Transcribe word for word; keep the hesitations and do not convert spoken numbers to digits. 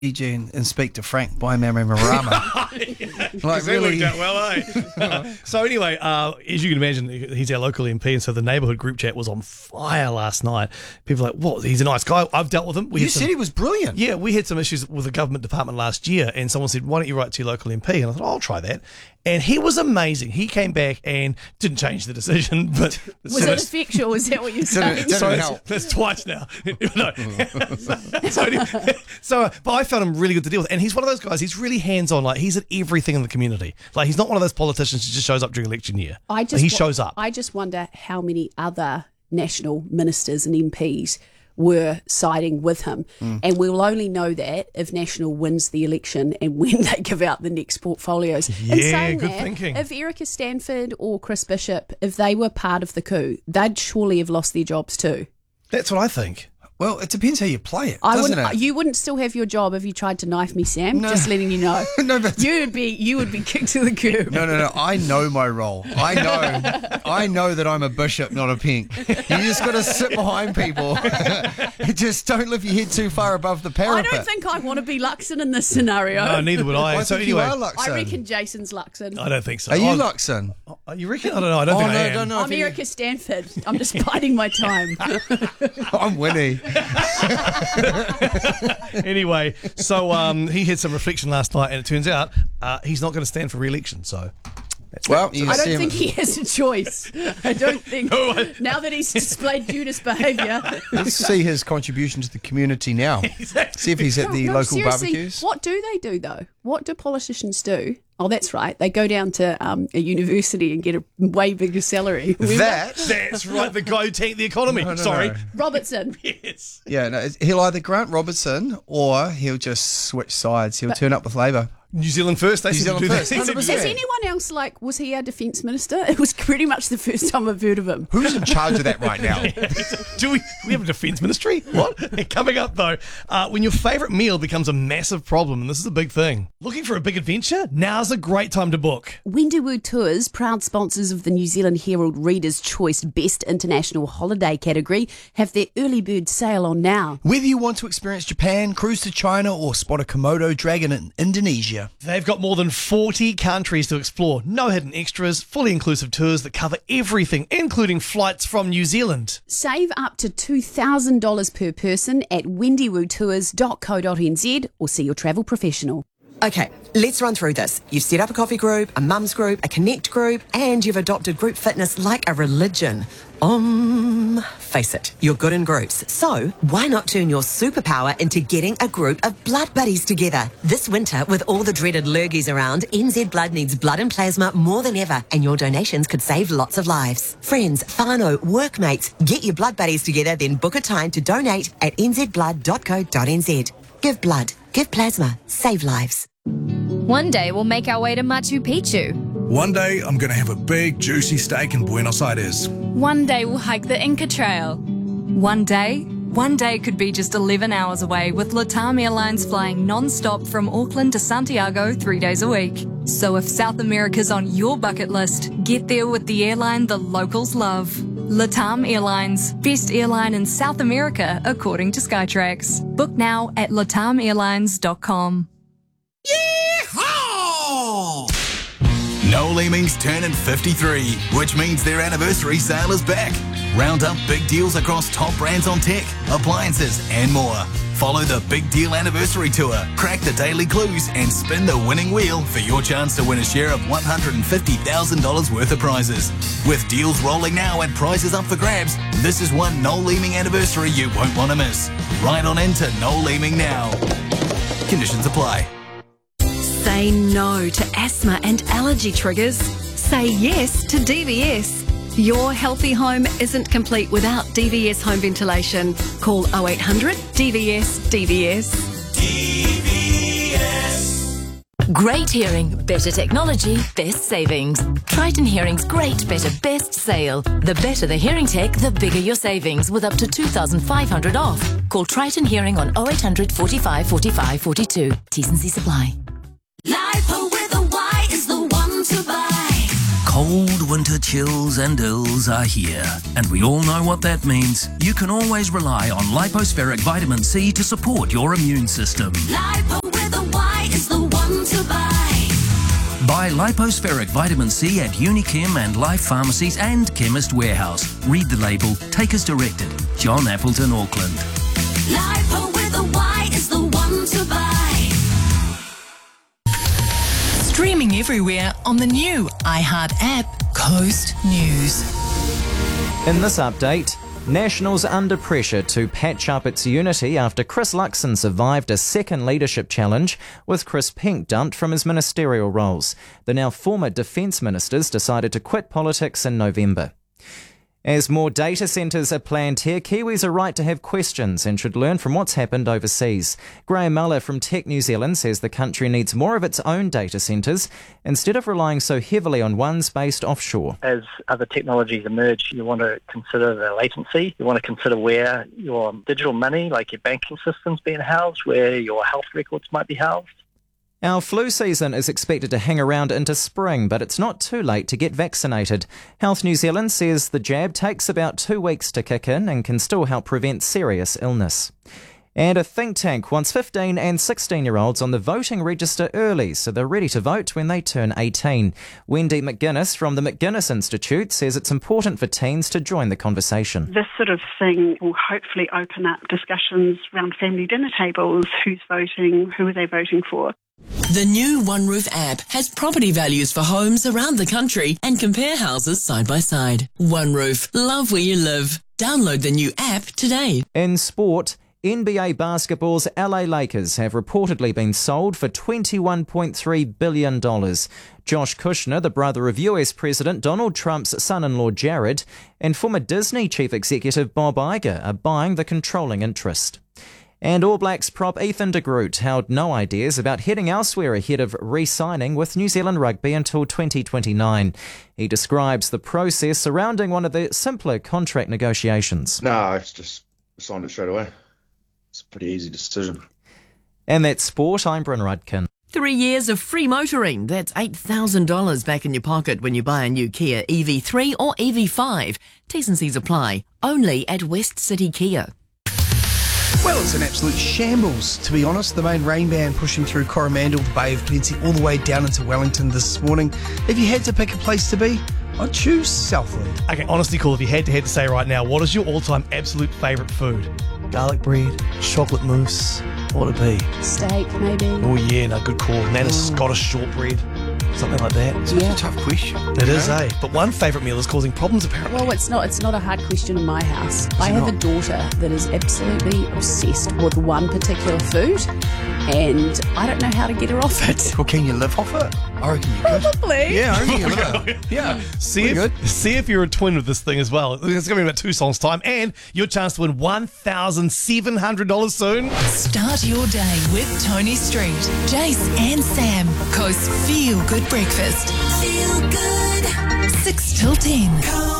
And, and speak to Frank Bainimarama. yeah. Like really worked out well, eh? So anyway, uh, as you can imagine, he's our local M P, and so the neighbourhood group chat was on fire last night. People are like, "What? He's a nice guy. I've dealt with him." We you had said some, he was brilliant. Yeah, we had some issues with the government department last year, and someone said, "Why don't you write to your local M P?" And I thought, "I'll try that." And he was amazing. He came back and didn't change the decision, but was it effectual? Is that what you're saying? Didn't, didn't so help. that's, that's twice now. No. so, anyway, so, but I found him really good to deal with, and he's one of those guys. He's really hands-on. Like he's at everything in the community. Like he's not one of those politicians who just shows up during election year. I just like, he wa- shows up. I just wonder how many other national ministers and M Ps were siding with him. Mm. And we'll only know that if National wins the election and when they give out the next portfolios. Yeah, in saying good that, thinking. If Erica Stanford or Chris Bishop, if they were part of the coup, they'd surely have lost their jobs too. That's what I think. Well, it depends how you play it, I doesn't wouldn't, it? You wouldn't still have your job if you tried to knife me, Sam. No. Just letting you know. No, but you would be you would be kicked to the curb. No, no, no. I know my role. I know. I know that I'm a bishop, not a pink. You just got to sit behind people. Just don't lift your head too far above the parapet. I don't think I want to be Luxon in this scenario. No, neither would I. I so think anyway, you are Luxon. I reckon Jason's Luxon. I don't think so. Are you Oh, Luxon? oh, you reckon? I don't know. I don't Oh, think no, I am. no, no. I'm Erica Stanford. I'm just biding my time. I'm Winnie. Anyway, so um, he had some reflection last night, and it turns out uh, he's not going to stand for re-election. So, that's Well, that. you I see don't him- think he has a choice. I don't think. No, I- Now that he's displayed Judas behaviour. Let's see his contribution to the community now. Exactly. See if he's at the No, local seriously, barbecues. what do they do though? What do politicians do? Oh, that's right. They go down to um, a university and get a way bigger salary. Remember? That, That's right. The guy who tanked the economy. No, no, Sorry. no. Robertson. Yes. yeah, no, he'll either Grant Robertson or he'll just switch sides. He'll turn up with Labour. New Zealand first. They New seem Zealand to do first, that. one hundred percent. Has anyone else, like, was he our defence minister? It was pretty much the first time I've heard of him. Who's in charge of that right now? Do we, do we have a defence ministry? What? Coming up, though, uh, when your favourite meal becomes a massive problem, and this is a big thing. Looking for a big adventure? Now's a great time to book. Wendiwoo Tours, proud sponsors of the New Zealand Herald Reader's Choice Best International Holiday category, have their early bird sale on now. Whether you want to experience Japan, cruise to China, or spot a Komodo dragon in Indonesia. They've got more than forty countries to explore. No hidden extras, fully inclusive tours that cover everything, including flights from New Zealand. Save up to two thousand dollars per person at wendiwoo tours dot co dot n z or see your travel professional. Okay, let's run through this. You've set up a coffee group, a mums group, a connect group, and you've adopted group fitness like a religion. Um, face it, you're good in groups. So why not turn your superpower into getting a group of blood buddies together? This winter, with all the dreaded lurgies around, N Z Blood needs blood and plasma more than ever, and your donations could save lots of lives. Friends, whānau, workmates, get your blood buddies together, then book a time to donate at n z blood dot co dot n z. Give blood, give plasma, save lives. One day we'll make our way to Machu Picchu. One day I'm going to have a big, juicy steak in Buenos Aires. One day we'll hike the Inca Trail. One day, one day could be just eleven hours away with LATAM Airlines flying non-stop from Auckland to Santiago three days a week. So if South America's on your bucket list, get there with the airline the locals love. LATAM Airlines, best airline in South America according to Skytrax. Book now at latam airlines dot com. Yeehaw! Noel Leeming's turning fifty-three, which means their anniversary sale is back. Round up big deals across top brands on tech, appliances, and more. Follow the Big Deal Anniversary Tour, crack the daily clues, and spin the winning wheel for your chance to win a share of one hundred fifty thousand dollars worth of prizes. With deals rolling now and prizes up for grabs, this is one Noel Leeming anniversary you won't want to miss. Right on into Noel Leeming now. Conditions apply. Say no to asthma and allergy triggers. Say yes to D V S. Your healthy home isn't complete without D V S home ventilation. Call oh eight hundred D V S D V S. D V S. Great hearing, better technology, best savings. Triton Hearing's great, better, best sale. The better the hearing tech, the bigger your savings with up to two thousand five hundred dollars off. Call Triton Hearing on oh eight hundred forty-five forty-five forty-two. T's and C's apply. Lipo with a Y is the one to buy. cold winter chills and ills are here, and we all know what that means. You can always rely on Lipospheric Vitamin C to support your immune system. Lipo with a Y is the one to buy. Buy Lipospheric Vitamin C at Unichem and Life Pharmacies and Chemist Warehouse. Read the label, take as directed. John Appleton, Auckland. Lipo with a Y is the one to buy. Streaming everywhere on the new iHeart app, Coast News. In this update, Nationals under pressure to patch up its unity after Chris Luxon survived a second leadership challenge with Chris Pink dumped from his ministerial roles. The now former defence ministers decided to quit politics in November. As more data centres are planned here, Kiwis are right to have questions and should learn from what's happened overseas. Graham Muller from Tech New Zealand says the country needs more of its own data centres instead of relying so heavily on ones based offshore. As other technologies emerge, you want to consider the latency. You want to consider where your digital money, like your banking system's being housed, where your health records might be housed. Our flu season is expected to hang around into spring, but it's not too late to get vaccinated. Health New Zealand says the jab takes about two weeks to kick in and can still help prevent serious illness. And a think tank wants fifteen and sixteen-year-olds on the voting register early so they're ready to vote when they turn eighteen. Wendy McGuinness from the McGuinness Institute says it's important for teens to join the conversation. This sort of thing will hopefully open up discussions around family dinner tables. Who's voting? Who are they voting for? The new OneRoof app has property values for homes around the country and compare houses side by side. OneRoof, love where you live. Download the new app today. In sport, N B A basketball's L A Lakers have reportedly been sold for twenty-one point three billion dollars. Josh Kushner, the brother of U S President Donald Trump's son-in-law Jared, and former Disney chief executive Bob Iger are buying the controlling interest. And All Blacks prop Ethan de Groot held no ideas about heading elsewhere ahead of re-signing with New Zealand Rugby until twenty twenty-nine. He describes the process surrounding one of the simpler contract negotiations. No, it's just signed it straight away. It's a pretty easy decision. And that's sport. I'm Bryn Rudkin. Three years of free motoring. That's eight thousand dollars back in your pocket when you buy a new Kia E V three or E V five. T's and C's apply. Only at West City Kia. Well, it's an absolute shambles, to be honest. The main rain band pushing through Coromandel, the Bay of Plenty, all the way down into Wellington this morning. If you had to pick a place to be, I'd choose Southland. Okay, honestly, cool. If you had to had to say right now, what is your all-time absolute favourite food? Garlic bread, chocolate mousse, what would it be? Steak, maybe. Oh yeah, no, good call. Nana's mm. Scottish shortbread, something like that. It's yeah. a tough question. It is, eh? But one favourite meal is causing problems apparently. Well, it's not. It's not a hard question in my house. Is I have not? a daughter that is absolutely obsessed with one particular food, and I don't know how to get her off it. Well, can you live off it? I reckon you could. Probably. Yeah, I reckon you could. Yeah. See if, good. see if you're a twin with this thing as well. It's going to be about two songs' time, and your chance to win one thousand seven hundred dollars soon. Start your day with Tony Street, Jace and Sam. Coast Feel Good Breakfast. Feel good. six till ten.